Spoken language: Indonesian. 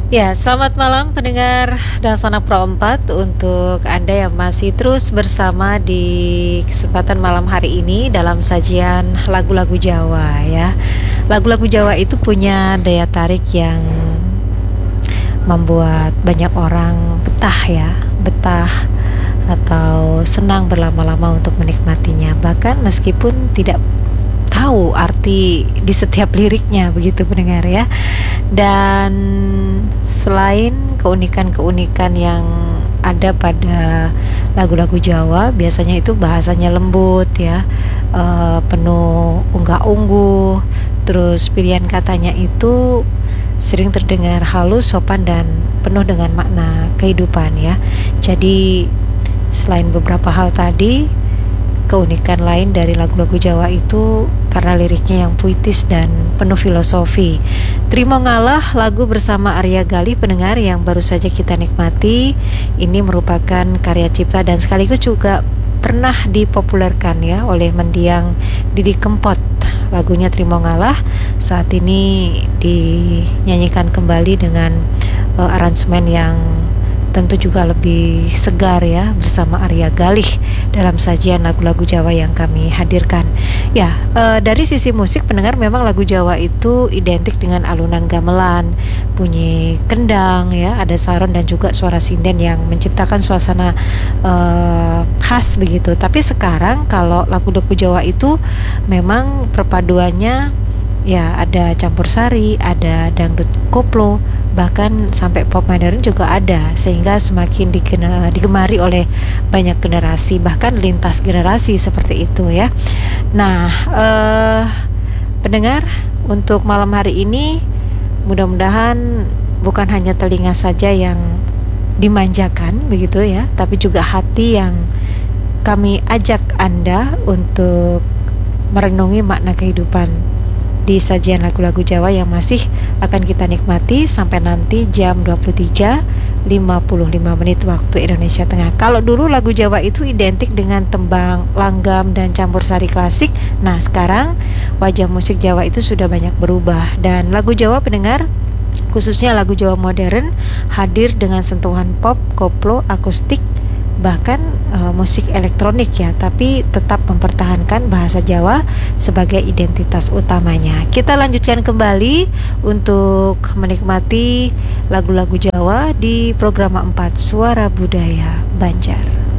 Ya, selamat malam pendengar Dasana Pro 4 untuk Anda yang masih terus bersama di kesempatan malam hari ini dalam sajian lagu-lagu Jawa ya. Lagu-lagu Jawa itu punya daya tarik yang membuat banyak orang betah atau senang berlama-lama untuk menikmatinya. Bahkan meskipun tidak tahu arti di setiap liriknya begitu pendengar ya. Dan selain keunikan-keunikan yang ada pada lagu-lagu Jawa, biasanya itu bahasanya lembut ya, penuh unggah-ungguh. Terus pilihan katanya itu sering terdengar halus, sopan, dan penuh dengan makna kehidupan ya. Jadi selain beberapa hal tadi, keunikan lain dari lagu-lagu Jawa itu karena liriknya yang puitis dan penuh filosofi. Trimo Ngalah, lagu bersama Arya Gali pendengar yang baru saja kita nikmati. Ini merupakan karya cipta dan sekaligus juga pernah dipopulerkan ya oleh mendiang Didi Kempot. Lagunya Trimo Ngalah saat ini dinyanyikan kembali dengan aransemen yang tentu juga lebih segar ya bersama Arya Galih dalam sajian lagu-lagu Jawa yang kami hadirkan. Ya, dari sisi musik pendengar memang lagu Jawa itu identik dengan alunan gamelan, bunyi kendang ya, ada saron dan juga suara sinden yang menciptakan suasana khas begitu. Tapi sekarang kalau lagu-lagu Jawa itu memang perpaduannya ya ada campur sari, ada dangdut koplo, bahkan sampai pop modern juga ada, sehingga semakin digemari oleh banyak generasi, bahkan lintas generasi seperti itu ya. Nah, pendengar, untuk malam hari ini mudah-mudahan bukan hanya telinga saja yang dimanjakan begitu ya, tapi juga hati yang kami ajak Anda untuk merenungi makna kehidupan di sajian lagu-lagu Jawa yang masih akan kita nikmati sampai nanti jam 23.55 waktu Indonesia Tengah. Kalau dulu lagu Jawa itu identik dengan tembang, langgam, dan campur sari klasik. Nah, sekarang wajah musik Jawa itu sudah banyak berubah, dan lagu Jawa pendengar, khususnya lagu Jawa modern, hadir dengan sentuhan pop, koplo, akustik, bahkan musik elektronik ya, tapi tetap mempertahankan bahasa Jawa sebagai identitas utamanya. Kita lanjutkan kembali untuk menikmati lagu-lagu Jawa di program 4 Suara Budaya Banjar.